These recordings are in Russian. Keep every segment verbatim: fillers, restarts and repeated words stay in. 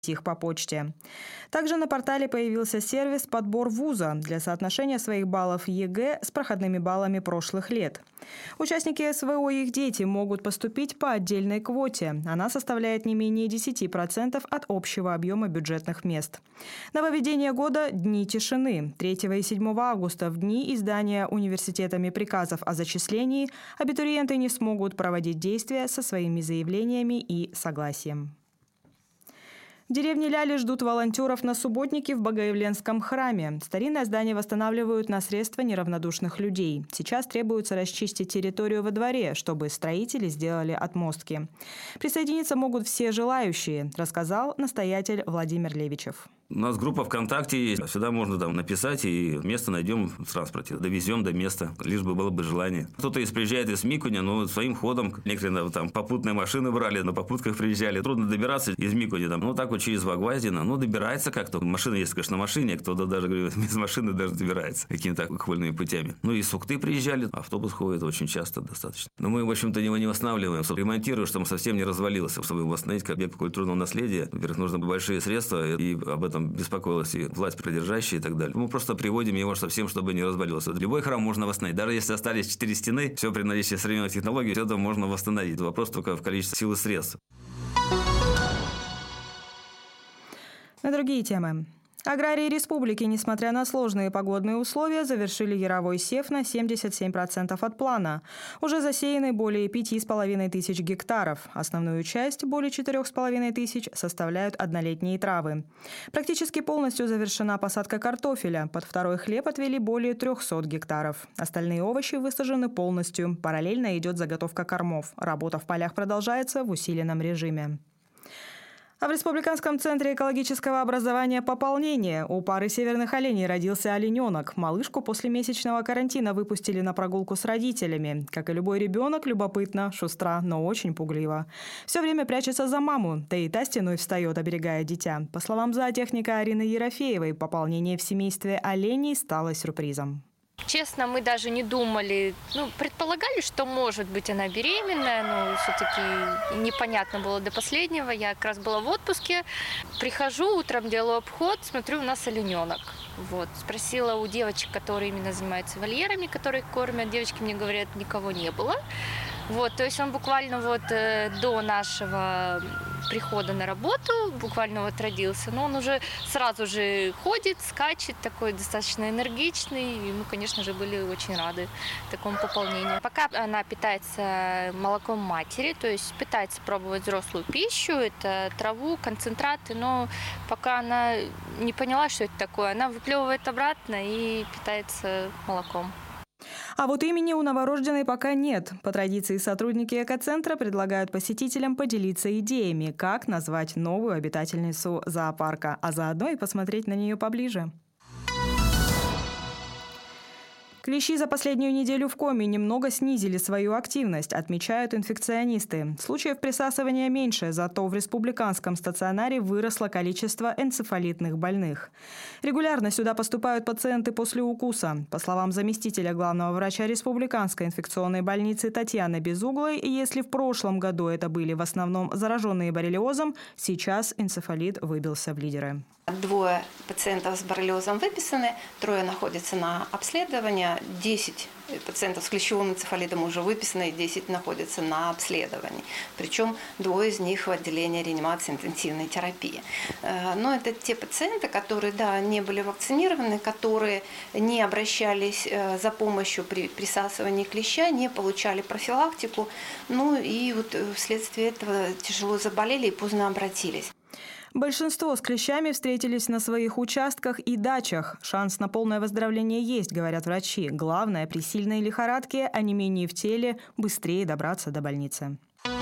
их по почте. Также на портале появился сервис «Подбор вуза» для соотношения своих баллов ЕГЭ с проходными баллами прошлых лет. Участники СВО и их дети могут поступить по отдельной квоте. Она составляет не менее десяти процентов от общего объема бюджетных мест. Нововведение года – дни тишины. третьего и седьмого августа в дни издания университетами приказов о зачислении абитуриенты не смогут проводить действия со своими заявлениями и согласием. В деревне Ляли ждут волонтеров на субботнике в Богоявленском храме. Старинное здание восстанавливают на средства неравнодушных людей. Сейчас требуется расчистить территорию во дворе, чтобы строители сделали отмостки. Присоединиться могут все желающие, рассказал настоятель Владимир Левичев. У нас группа ВКонтакте есть. Сюда можно там написать, и место найдем в транспорте. Довезем до места, лишь бы было бы желание. Кто-то из приезжает из Микуня, но своим ходом. Некоторые там попутные машины брали, на попутках приезжали. Трудно добираться из Микуня. Там, ну, так вот через Вагваздино. Ну, добирается как-то. Машина есть, конечно, на машине. Кто-то даже, говорю, без машины даже добирается. Какими-то окольными путями. Ну, и с Ухты приезжали. Автобус ходит очень часто достаточно. Но мы, в общем-то, его не восстанавливаем. Ремонтируем, чтобы он совсем не развалился. Чтобы восстановить как объект культурного наследия, во-первых, нужно большие средства. И об этом беспокоилась и власть придержащая и так далее. Мы просто приводим его совсем, чтобы не развалился. Любой храм можно восстановить. Даже если остались четыре стены, все при наличии современных технологий, все это можно восстановить. Вопрос только в количестве сил и средств. На другие темы. Аграрии республики, несмотря на сложные погодные условия, завершили яровой сев на семьдесят семь процентов от плана. Уже засеяны более пяти с половиной тысяч гектаров. Основную часть, более четырех с половиной тысяч, составляют однолетние травы. Практически полностью завершена посадка картофеля. Под второй хлеб отвели более трехсот гектаров. Остальные овощи высажены полностью. Параллельно идет заготовка кормов. Работа в полях продолжается в усиленном режиме. А в Республиканском центре экологического образования «Пополнение» у пары северных оленей родился олененок. Малышку после месячного карантина выпустили на прогулку с родителями. Как и любой ребенок, любопытно, шустра, но очень пуглива. Все время прячется за маму, да и та стеной встает, оберегая дитя. По словам зоотехника Арины Ерофеевой, пополнение в семействе оленей стало сюрпризом. Честно, мы даже не думали, ну, предполагали, что, может быть, она беременная, но все-таки непонятно было до последнего. Я как раз была в отпуске, прихожу, утром делаю обход, смотрю, у нас олененок. Вот. Спросила у девочек, которые именно занимаются вольерами, которые кормят. Девочки мне говорят, никого не было. Вот, то есть он буквально вот э, до нашего прихода на работу, буквально вот родился, но он уже сразу же ходит, скачет, такой достаточно энергичный, и мы, конечно же, были очень рады такому пополнению. Пока она питается молоком матери, то есть пытается пробовать взрослую пищу, это траву, концентраты, но пока она не поняла, что это такое, она выплевывает обратно и питается молоком. А вот имени у новорожденной пока нет. По традиции сотрудники экоцентра предлагают посетителям поделиться идеями, как назвать новую обитательницу зоопарка, а заодно и посмотреть на нее поближе. Клещи за последнюю неделю в Коми немного снизили свою активность, отмечают инфекционисты. Случаев присасывания меньше, зато в республиканском стационаре выросло количество энцефалитных больных. Регулярно сюда поступают пациенты после укуса. По словам заместителя главного врача республиканской инфекционной больницы Татьяны Безуглой, если в прошлом году это были в основном зараженные боррелиозом, сейчас энцефалит выбился в лидеры. Двое пациентов с боррелиозом выписаны, трое находятся на обследовании, десять пациентов с клещевым энцефалитом уже выписаны, десять находятся на обследовании. Причем двое из них в отделении реанимации интенсивной терапии. Но это те пациенты, которые, да, не были вакцинированы, которые не обращались за помощью при присасывании клеща, не получали профилактику, ну и вот вследствие этого тяжело заболели и поздно обратились. Большинство с клещами встретились на своих участках и дачах. Шанс на полное выздоровление есть, говорят врачи. Главное, при сильной лихорадке, онемении в теле, быстрее добраться до больницы.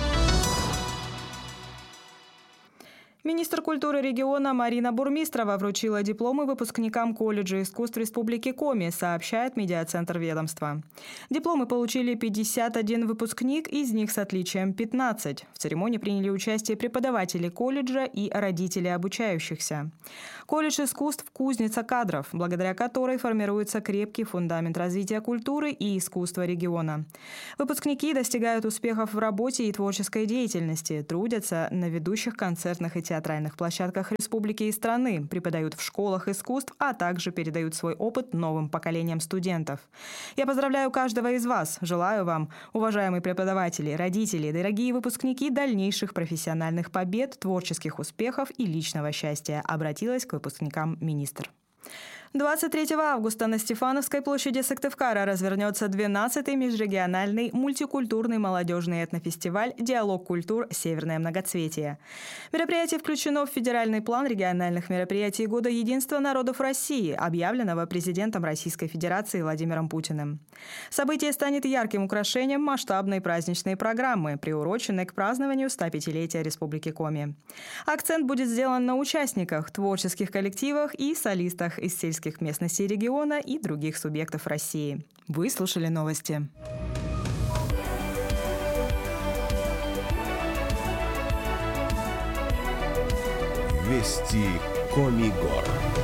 Министр культуры региона Марина Бурмистрова вручила дипломы выпускникам колледжа искусств Республики Коми, сообщает медиацентр ведомства. Дипломы получили пятьдесят один выпускник, из них с отличием пятнадцать. В церемонии приняли участие преподаватели колледжа и родители обучающихся. Колледж искусств – кузница кадров, благодаря которой формируется крепкий фундамент развития культуры и искусства региона. Выпускники достигают успехов в работе и творческой деятельности, трудятся на ведущих концертных и театральных площадках республики и страны, преподают в школах искусств, а также передают свой опыт новым поколениям студентов. Я поздравляю каждого из вас. Желаю вам, уважаемые преподаватели, родители, дорогие выпускники, дальнейших профессиональных побед, творческих успехов и личного счастья, обратилась к выпускникам министр. двадцать третьего августа на Стефановской площади Сыктывкара развернется двенадцатый межрегиональный мультикультурный молодежный этнофестиваль «Диалог культур. Северное многоцветие». Мероприятие включено в федеральный план региональных мероприятий Года единства народов России, объявленного президентом Российской Федерации Владимиром Путиным. Событие станет ярким украшением масштабной праздничной программы, приуроченной к празднованию ста пятилетия Республики Коми. Акцент будет сделан на участниках, творческих коллективах и солистах из сельских местностей региона и других субъектов России. Вы слушали новости. Вести Коми Гор.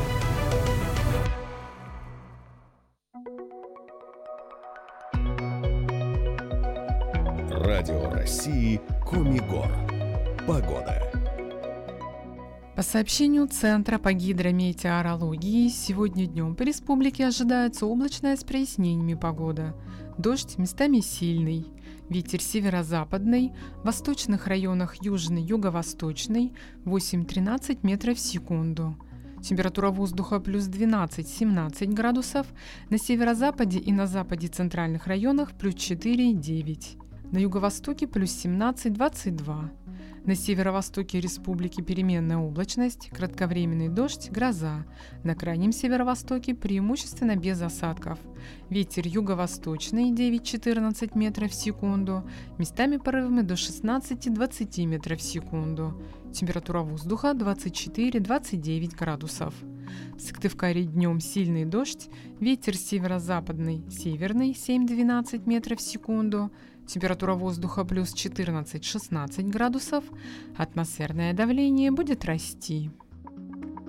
Радио России Коми Гор. Погода. По сообщению Центра по гидрометеорологии, сегодня днем по республике ожидается облачная с прояснениями погода. Дождь местами сильный. Ветер северо-западный, в восточных районах южный, юго-восточный восемь-тринадцать метров в секунду. Температура воздуха плюс двенадцать-семнадцать градусов, на северо-западе и на западе центральных районах плюс четыре-девять. На юго-востоке плюс семнадцать-двадцать два. На северо-востоке республики переменная облачность, кратковременный дождь, гроза. На крайнем северо-востоке преимущественно без осадков. Ветер юго-восточный девять-четырнадцать метров в секунду, местами порывами до шестнадцать-двадцать метров в секунду. Температура воздуха двадцать четыре-двадцать девять градусов. В Сыктывкаре днем сильный дождь, ветер северо-западный, северный семь-двенадцать метров в секунду. Температура воздуха плюс четырнадцать-шестнадцать градусов, атмосферное давление будет расти.